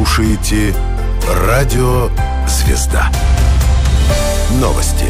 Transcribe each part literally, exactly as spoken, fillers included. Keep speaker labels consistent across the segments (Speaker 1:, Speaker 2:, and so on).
Speaker 1: Слушаете радио «Звезда». Новости.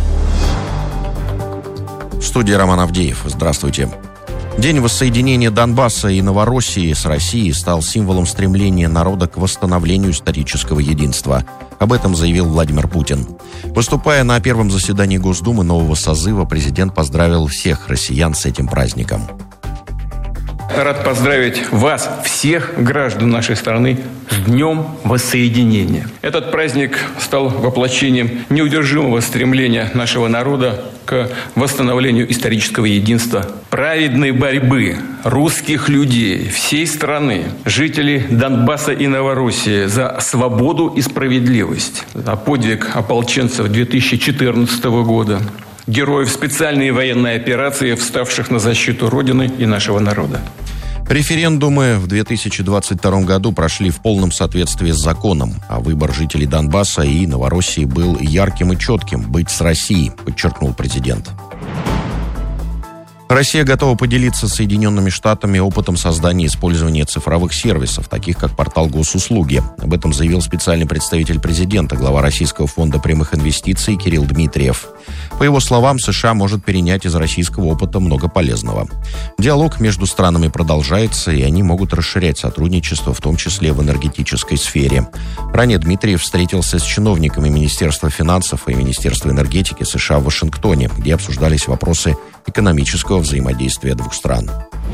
Speaker 2: В студии Роман Авдеев. Здравствуйте. День воссоединения Донбасса и Новороссии с Россией стал символом стремления народа к восстановлению исторического единства. Об этом заявил Владимир Путин. Выступая на первом заседании Госдумы нового созыва, президент поздравил всех россиян с этим праздником.
Speaker 3: Рад поздравить вас, всех граждан нашей страны, с Днем Воссоединения. Этот праздник стал воплощением неудержимого стремления нашего народа к восстановлению исторического единства, праведной борьбы русских людей всей страны, жителей Донбасса и Новороссии за свободу и справедливость, за подвиг ополченцев две тысячи четырнадцатого года, героев специальной военной операции, вставших на защиту Родины и нашего народа.
Speaker 2: Референдумы в две тысячи двадцать втором году прошли в полном соответствии с законом, а выбор жителей Донбасса и Новороссии был ярким и четким – быть с Россией, подчеркнул президент. Россия готова поделиться с Соединенными Штатами опытом создания и использования цифровых сервисов, таких как портал Госуслуги. Об этом заявил специальный представитель президента, глава Российского фонда прямых инвестиций Кирилл Дмитриев. По его словам, США может перенять из российского опыта много полезного. Диалог между странами продолжается, и они могут расширять сотрудничество, в том числе в энергетической сфере. Ранее Дмитриев встретился с чиновниками Министерства финансов и Министерства энергетики США в Вашингтоне, где обсуждались вопросы экономического взаимодействия двух стран.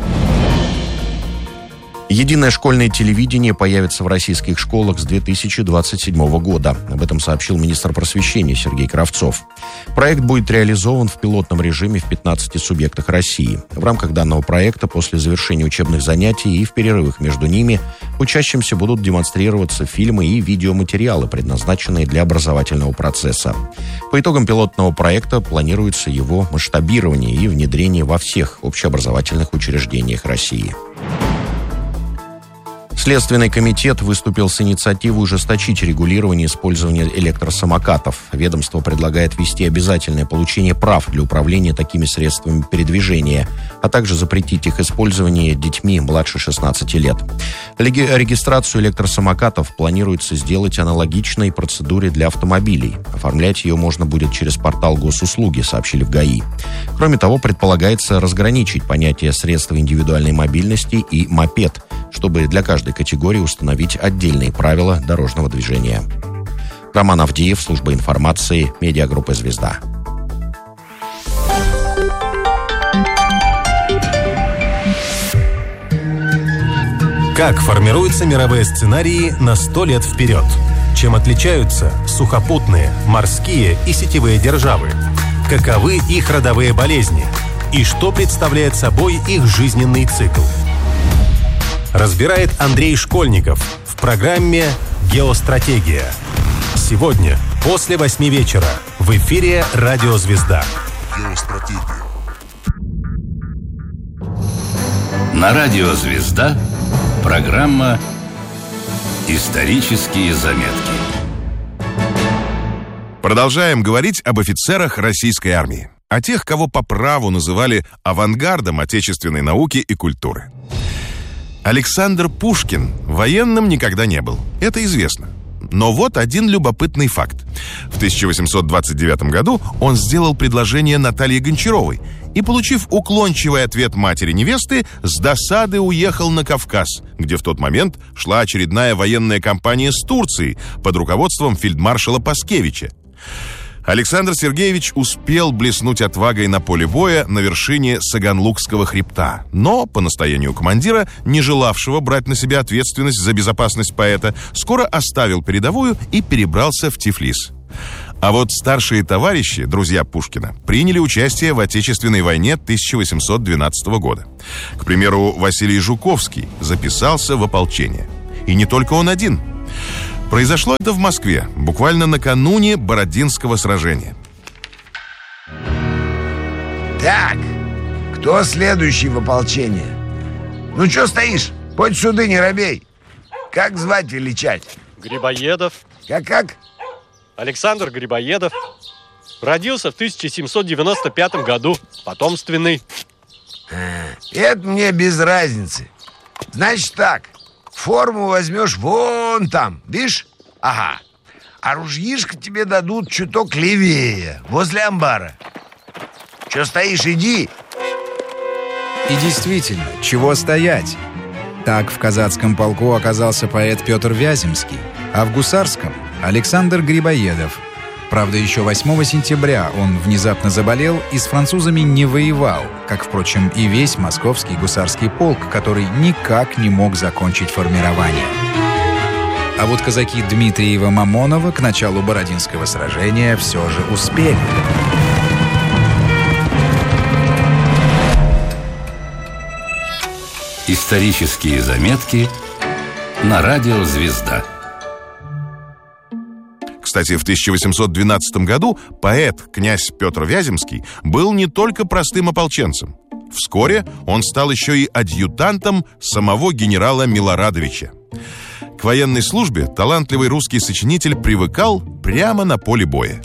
Speaker 2: Единое школьное телевидение появится в российских школах с две тысячи двадцать седьмого года. Об этом сообщил министр просвещения Сергей Кравцов. Проект будет реализован в пилотном режиме в пятнадцати субъектах России. В рамках данного проекта после завершения учебных занятий и в перерывах между ними учащимся будут демонстрироваться фильмы и видеоматериалы, предназначенные для образовательного процесса. По итогам пилотного проекта планируется его масштабирование и внедрение во всех общеобразовательных учреждениях России. Следственный комитет выступил с инициативой ужесточить регулирование использования электросамокатов. Ведомство предлагает ввести обязательное получение прав для управления такими средствами передвижения, а также запретить их использование детьми младше шестнадцати лет. Регистрацию электросамокатов планируется сделать аналогичной процедуре для автомобилей. Оформлять ее можно будет через портал Госуслуги, сообщили в ГАИ. Кроме того, предполагается разграничить понятие средства индивидуальной мобильности и мопед, чтобы для каждой категории установить отдельные правила дорожного движения. Роман Авдеев, служба информации, медиагруппа «Звезда».
Speaker 4: Как формируются мировые сценарии на сто лет вперед? Чем отличаются сухопутные, морские и сетевые державы? Каковы их родовые болезни? И что представляет собой их жизненный цикл? Разбирает Андрей Школьников в программе «Геостратегия». Сегодня после восьми вечера в эфире «Радио Звезда».
Speaker 1: Геостратегия.
Speaker 5: На «Радио Звезда» программа «Исторические заметки».
Speaker 6: Продолжаем говорить об офицерах российской армии. О тех, кого по праву называли авангардом отечественной науки и культуры. Александр Пушкин военным никогда не был. Это известно. Но вот один любопытный факт. В тысяча восемьсот двадцать девятом году он сделал предложение Наталье Гончаровой и, получив уклончивый ответ матери невесты, с досады уехал на Кавказ, где в тот момент шла очередная военная кампания с Турцией под руководством фельдмаршала Паскевича. Александр Сергеевич успел блеснуть отвагой на поле боя на вершине Саганлукского хребта, но, по настоянию командира, не желавшего брать на себя ответственность за безопасность поэта, скоро оставил передовую и перебрался в Тифлис. А вот старшие товарищи, друзья Пушкина, приняли участие в Отечественной войне тысяча восемьсот двенадцатого года. К примеру, Василий Жуковский записался в ополчение. И не только он один. Произошло это в Москве, буквально накануне Бородинского сражения.
Speaker 7: Так, кто следующий в ополчение? Ну, что стоишь? Подь сюда, не робей. Как звать величать?
Speaker 8: Грибоедов.
Speaker 7: Как-как?
Speaker 8: Александр Грибоедов. Родился в тысяча семьсот девяносто пятом году. Потомственный.
Speaker 7: А, это мне без разницы. Значит так, форму возьмешь вон вон там, видишь? Ага. А ружьишко тебе дадут чуток левее, возле амбара. Че стоишь, иди.
Speaker 9: И действительно, чего стоять? Так в казацком полку оказался поэт Петр Вяземский, а в гусарском — Александр Грибоедов. Правда, еще восьмого сентября он внезапно заболел и с французами не воевал, как, впрочем, и весь московский гусарский полк, который никак не мог закончить формирование. А вот казаки Дмитриева-Мамонова к началу Бородинского сражения все же успели.
Speaker 5: Исторические заметки на радио «Звезда».
Speaker 6: Кстати, в тысяча восемьсот двенадцатом году поэт князь Петр Вяземский был не только простым ополченцем. Вскоре он стал еще и адъютантом самого генерала Милорадовича. К военной службе талантливый русский сочинитель привыкал прямо на поле боя.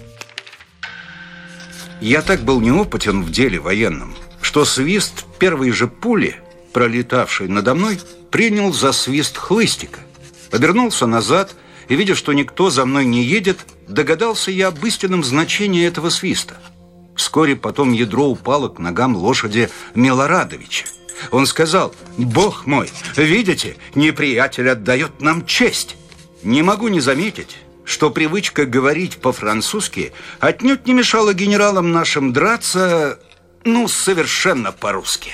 Speaker 10: Я так был неопытен в деле военном, что свист первой же пули, пролетавшей надо мной, принял за свист хлыстика. Обернулся назад и, видя, что никто за мной не едет, догадался я об истинном значении этого свиста. Вскоре потом ядро упало к ногам лошади Милорадовича. Он сказал: «Бог мой, видите, неприятель отдает нам честь». Не могу не заметить, что привычка говорить по-французски отнюдь не мешала генералам нашим драться, ну, совершенно по-русски.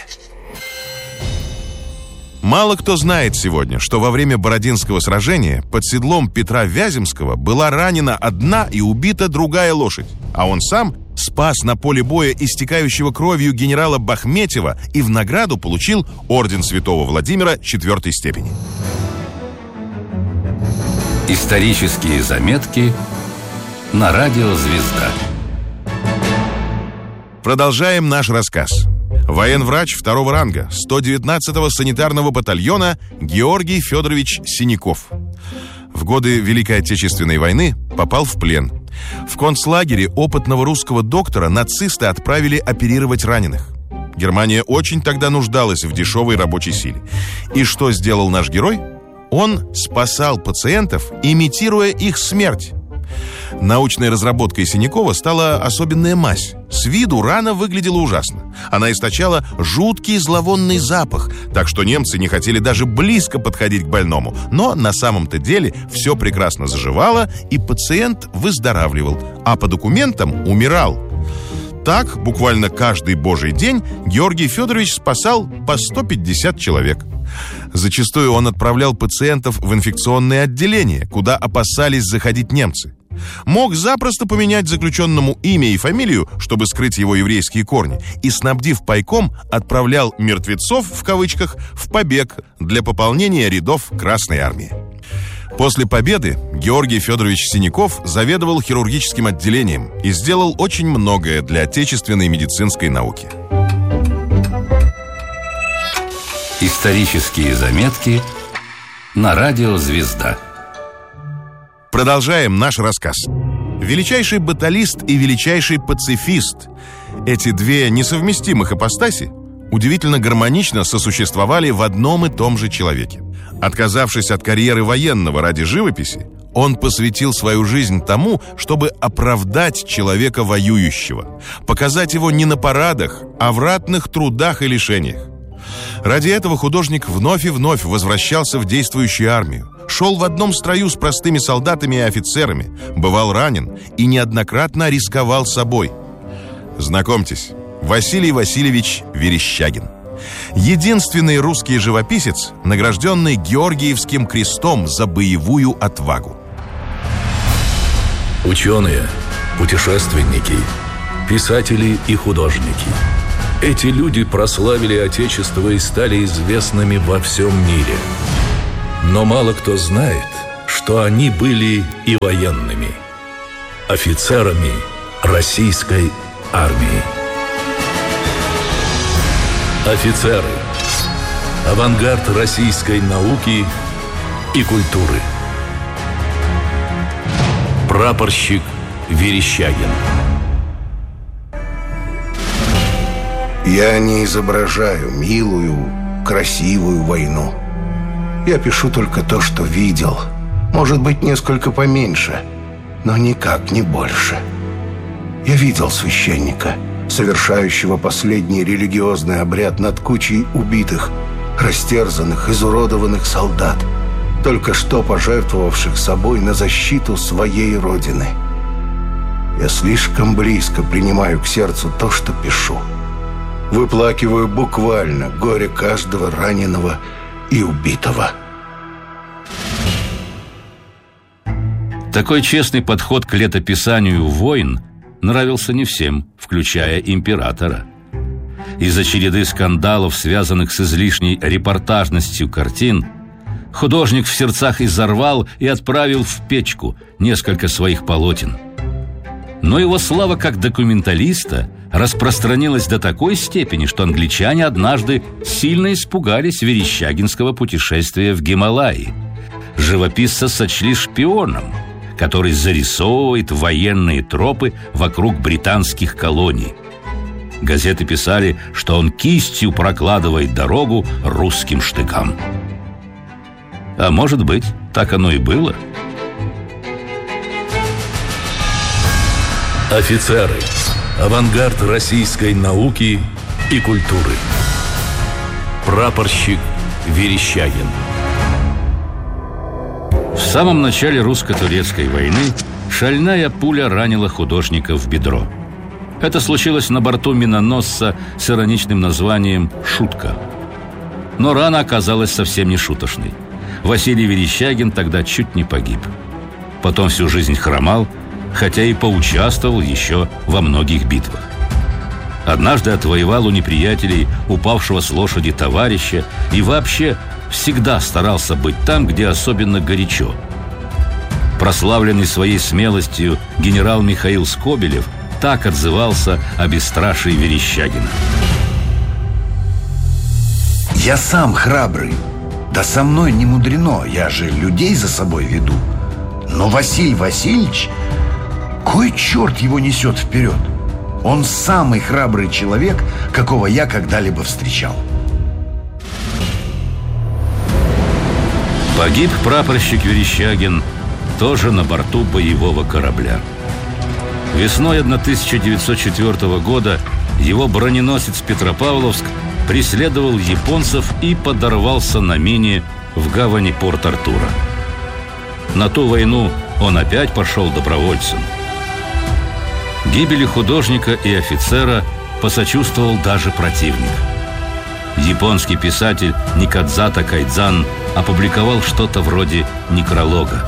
Speaker 6: Мало кто знает сегодня, что во время Бородинского сражения под седлом Петра Вяземского была ранена одна и убита другая лошадь, а он сам спас на поле боя истекающего кровью генерала Бахметьева и в награду получил орден Святого Владимира четвертой степени.
Speaker 5: Исторические заметки на радио «Звезда».
Speaker 6: Продолжаем наш рассказ. Военврач второго ранга сто девятнадцатого санитарного батальона Георгий Федорович Синяков. В годы Великой Отечественной войны попал в плен. В концлагере опытного русского доктора нацисты отправили оперировать раненых. Германия очень тогда нуждалась в дешевой рабочей силе. И что сделал наш герой? Он спасал пациентов, имитируя их смерть. Научной разработкой Синякова стала особенная мазь. С виду рана выглядела ужасно. Она источала жуткий зловонный запах, так что немцы не хотели даже близко подходить к больному. Но на самом-то деле все прекрасно заживало, и пациент выздоравливал, а по документам умирал. Так, буквально каждый божий день Георгий Федорович спасал по сто пятьдесят человек. Зачастую он отправлял пациентов в инфекционные отделения, куда опасались заходить немцы. Мог запросто поменять заключенному имя и фамилию, чтобы скрыть его еврейские корни, и, снабдив пайком, отправлял «мертвецов» в кавычках в побег для пополнения рядов Красной Армии. После победы Георгий Федорович Синяков заведовал хирургическим отделением и сделал очень многое для отечественной медицинской науки.
Speaker 5: Исторические заметки на радио «Звезда».
Speaker 6: Продолжаем наш рассказ. Величайший баталист и величайший пацифист — эти две несовместимых ипостаси удивительно гармонично сосуществовали в одном и том же человеке. Отказавшись от карьеры военного ради живописи, он посвятил свою жизнь тому, чтобы оправдать человека воюющего, показать его не на парадах, а в ратных трудах и лишениях. Ради этого художник вновь и вновь возвращался в действующую армию, шел в одном строю с простыми солдатами и офицерами, бывал ранен и неоднократно рисковал собой. Знакомьтесь, Василий Васильевич Верещагин. Единственный русский живописец, награжденный Георгиевским крестом за боевую отвагу.
Speaker 11: Ученые, путешественники, писатели и художники. Эти люди прославили Отечество и стали известными во всем мире. Но мало кто знает, что они были и военными, офицерами российской армии. Офицеры. Авангард российской науки и культуры. Прапорщик Верещагин.
Speaker 12: Я не изображаю милую, красивую войну. Я пишу только то, что видел, Может быть, несколько поменьше, но никак не больше. Я видел священника, совершающего последний религиозный обряд над кучей убитых, растерзанных, изуродованных солдат, только что пожертвовавших собой на защиту своей родины. Я слишком близко принимаю к сердцу то, что пишу. Выплакиваю буквально горе каждого раненого и убитого.
Speaker 5: Такой честный подход к летописанию войн нравился не всем, включая императора. Из-за череды скандалов, связанных с излишней репортажностью картин, художник в сердцах изорвал и отправил в печку несколько своих полотен. Но его слава как документалиста распространилась до такой степени, что англичане однажды сильно испугались верещагинского путешествия в Гималаи. Живописца сочли шпионом, который зарисовывает военные тропы вокруг британских колоний. Газеты писали, что он кистью прокладывает дорогу русским штыкам. А может быть, так оно и было?
Speaker 11: Офицеры. Авангард российской науки и культуры. Прапорщик Верещагин.
Speaker 5: В самом начале русско-турецкой войны шальная пуля ранила художника в бедро. Это случилось на борту миноносца с ироничным названием «Шутка». Но рана оказалась совсем не шуточной. Василий Верещагин тогда чуть не погиб. Потом всю жизнь хромал, хотя и поучаствовал еще во многих битвах. Однажды отвоевал у неприятелей упавшего с лошади товарища и вообще всегда старался быть там, где особенно горячо. Прославленный своей смелостью генерал Михаил Скобелев так отзывался о бесстрашии Верещагина.
Speaker 7: Я сам храбрый. Да со мной не мудрено, я же людей за собой веду. Но Василий Васильевич, кой черт его несет вперед? Он самый храбрый человек, какого я когда-либо встречал.
Speaker 5: Погиб прапорщик Верещагин тоже на борту боевого корабля. Весной тысяча девятьсот четвёртого года его броненосец «Петропавловск» преследовал японцев и подорвался на мине в гавани Порт-Артура. На ту войну он опять пошел добровольцем. Гибели художника и офицера посочувствовал даже противник. Японский писатель Никадзата Кайдзан опубликовал что-то вроде некролога.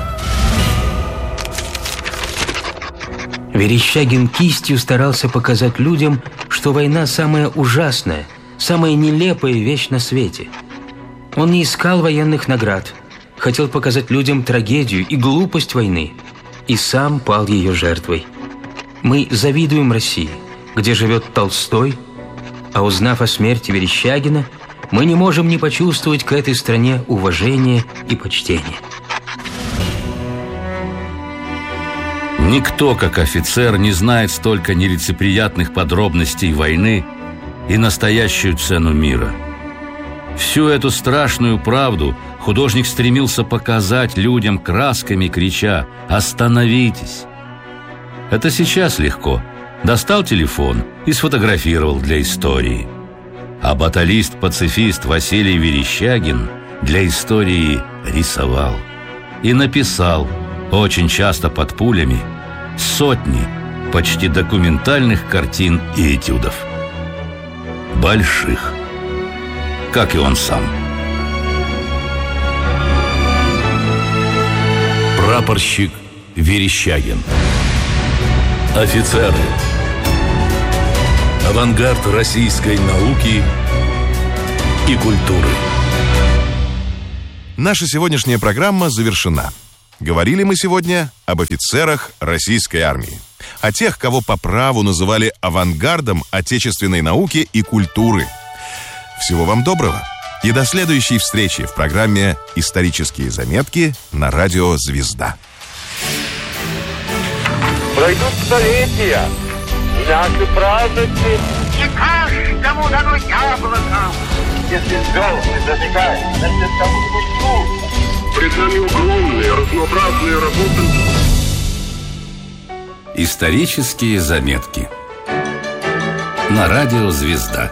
Speaker 13: Верещагин кистью старался показать людям, что война самая ужасная, самая нелепая вещь на свете. Он не искал военных наград, хотел показать людям трагедию и глупость войны, и сам пал ее жертвой. Мы завидуем России, где живет Толстой, а узнав о смерти Верещагина, мы не можем не почувствовать к этой стране уважение и почтение.
Speaker 5: Никто, как офицер, не знает столько нелицеприятных подробностей войны и настоящую цену мира. Всю эту страшную правду художник стремился показать людям красками, крича «Остановитесь!». Это сейчас легко. Достал телефон и сфотографировал для истории. А баталист-пацифист Василий Верещагин для истории рисовал. И написал, очень часто под пулями, сотни почти документальных картин и этюдов. Больших. Как и он сам.
Speaker 11: Прапорщик Верещагин. Офицеры. Авангард российской науки и культуры.
Speaker 6: Наша сегодняшняя программа завершена. Говорили мы сегодня об офицерах российской армии. О тех, кого по праву называли авангардом отечественной науки и культуры. Всего вам доброго. И до следующей встречи в программе «Исторические заметки» на радио «Звезда».
Speaker 14: Пройдут столетия, наши праздники. Не каждому дано яблоко. Если звезды зажигают, значит, кому-нибудь нужно.
Speaker 15: Перед нами огромные, разнообразные работы.
Speaker 5: Исторические заметки. На радио «Звезда».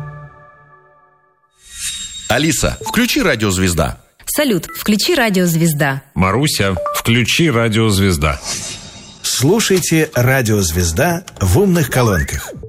Speaker 2: Алиса, включи радио «Звезда».
Speaker 16: Салют, включи радио «Звезда».
Speaker 17: Маруся, включи радио «Звезда».
Speaker 18: Слушайте радио «Звезда» в умных колонках.